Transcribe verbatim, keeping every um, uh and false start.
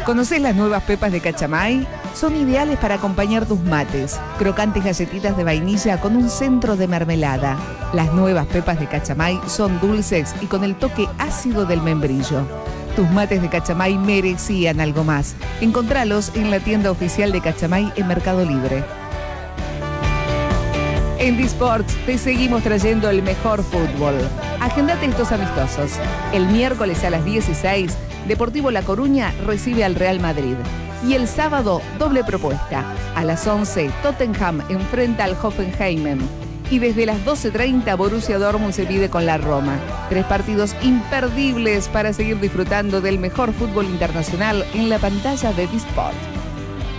¿Conocés las nuevas pepas de Cachamay? Son ideales para acompañar tus mates. Crocantes galletitas de vainilla con un centro de mermelada. Las nuevas pepas de Cachamay son dulces y con el toque ácido del membrillo. Tus mates de Cachamay merecían algo más. Encontralos en la tienda oficial de Cachamay en Mercado Libre. En D-Sports te seguimos trayendo el mejor fútbol. Agendate estos amistosos. El miércoles a las dieciséis, Deportivo La Coruña recibe al Real Madrid. Y el sábado, doble propuesta. A las once, Tottenham enfrenta al Hoffenheim. Y desde las doce treinta, Borussia Dortmund se mide con la Roma. Tres partidos imperdibles para seguir disfrutando del mejor fútbol internacional en la pantalla de D-Sport.